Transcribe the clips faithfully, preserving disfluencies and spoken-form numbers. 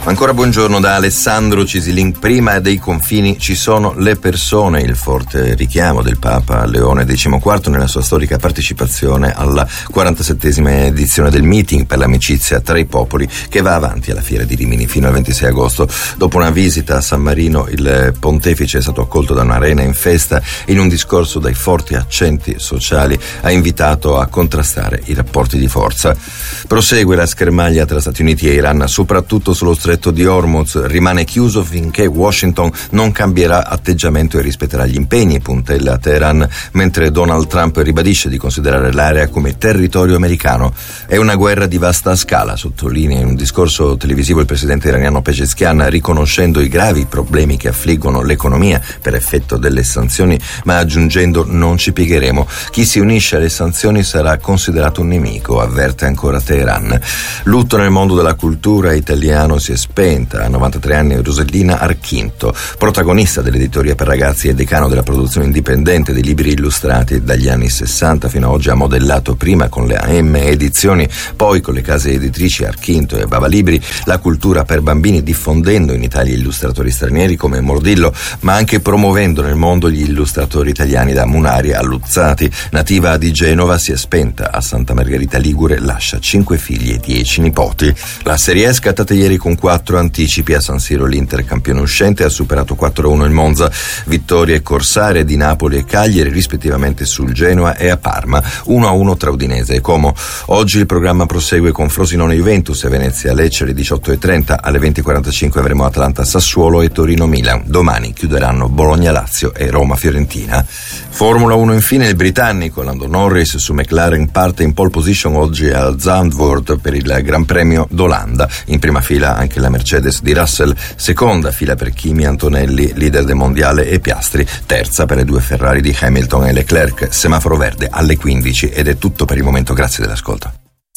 Ancora buongiorno da Alessandro Cisilin. Prima dei confini ci sono le persone, il forte richiamo del Papa Leone diciquattro nella sua storica partecipazione alla quarantasettesima edizione del meeting per l'amicizia tra i popoli che va avanti alla Fiera di Rimini fino al ventisei agosto. Dopo una visita a San Marino, il pontefice è stato accolto da un'arena in festa. In un discorso dai forti accenti sociali ha invitato a contrastare i rapporti di forza. Prosegue la schermaglia tra Stati Uniti e Iran, soprattutto sullo stretto di Hormuz. Rimane chiuso finché Washington non cambierà atteggiamento e rispetterà gli impegni, puntella Teheran, mentre Donald Trump ribadisce di considerare l'area come territorio americano. È una guerra di vasta scala, sottolinea in un discorso televisivo il presidente iraniano Pezeshkian, riconoscendo i gravi problemi che affliggono l'economia per effetto delle sanzioni, ma aggiungendo: non ci piegheremo. Chi si unisce alle sanzioni sarà considerato un nemico, avverte ancora Teheran. Lutto nel mondo della cultura italiano. Si è spenta a novantatré anni Rosellina Archinto, protagonista dell'editoria per ragazzi e decano della produzione indipendente dei libri illustrati. Dagli anni sessanta fino ad oggi ha modellato prima con le A M Edizioni, poi con le case editrici Archinto e Bava Libri la cultura per bambini, diffondendo in Italia illustratori stranieri come Mordillo, ma anche promuovendo nel mondo gli illustratori italiani, da Munari a Luzzati. Nativa di Genova, si è spenta a Santa Margherita Ligure, lascia cinque figli e dieci nipoti. La Serie A è scattata ieri con quattro anticipi. A San Siro l'Inter, campione uscente, ha superato quattro a uno il Monza. Vittorie corsare di Napoli e Cagliari rispettivamente sul Genoa e a Parma, uno a uno tra Udinese e Como. Oggi il programma prosegue con Frosinone Juventus e Venezia Lecce alle diciotto e trenta. Alle venti e quarantacinque avremo Atalanta Sassuolo e Torino Milan. Domani chiuderanno Bologna Lazio e Roma Fiorentina. Formula uno infine, il britannico Lando Norris su McLaren parte in pole position oggi al Zandvoort per il Gran Premio d'Olanda. In prima fila anche la Mercedes di Russell, seconda fila per Kimi Antonelli, leader del mondiale, e Piastri, terza per le due Ferrari di Hamilton e Leclerc. Semaforo verde alle quindici ed è tutto per il momento, grazie dell'ascolto.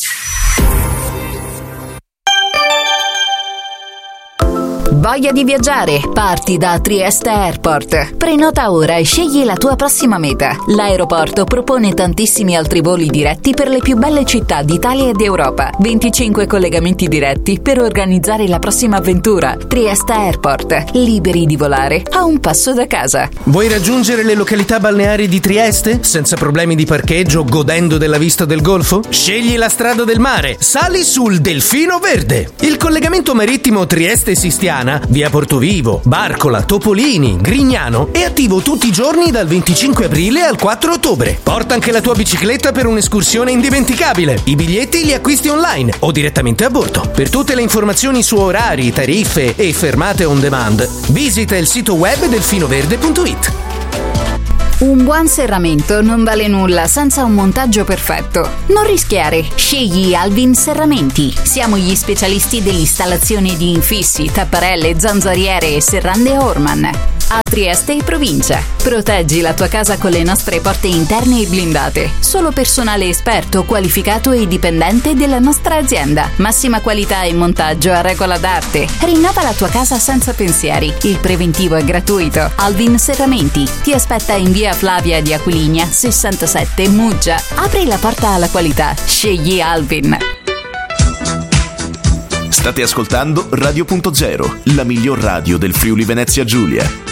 Voglia di viaggiare? Parti da Trieste Airport. Prenota ora e scegli la tua prossima meta. L'aeroporto propone tantissimi altri voli diretti per le più belle città d'Italia ed Europa. venticinque collegamenti diretti per organizzare la prossima avventura. Trieste Airport. Liberi di volare a un passo da casa. Vuoi raggiungere le località balneari di Trieste senza problemi di parcheggio, godendo della vista del golfo? Scegli la strada del mare. Sali sul Delfino Verde. Il collegamento marittimo Trieste-Sistiana, via Portovivo, Barcola, Topolini, Grignano è attivo tutti i giorni dal venticinque aprile al quattro ottobre. Porta anche la tua bicicletta per un'escursione indimenticabile. I biglietti li acquisti online o direttamente a bordo. Per tutte le informazioni su orari, tariffe e fermate on demand, visita il sito web delfinoverde punto it. Un buon serramento non vale nulla senza un montaggio perfetto. Non rischiare, scegli Alvin Serramenti. Siamo gli specialisti dell'installazione di infissi, tapparelle, zanzariere e serrande Orman. A Trieste e provincia. Proteggi la tua casa con le nostre porte interne e blindate. Solo personale esperto, qualificato e dipendente della nostra azienda. Massima qualità e montaggio a regola d'arte. Rinnova la tua casa senza pensieri. Il preventivo è gratuito. Alvin Serramenti ti aspetta in via Flavia di Aquiligna sessantasette Muggia. Apri la porta alla qualità. Scegli Alvin. State ascoltando Radio Punto Zero, la miglior radio del Friuli Venezia Giulia.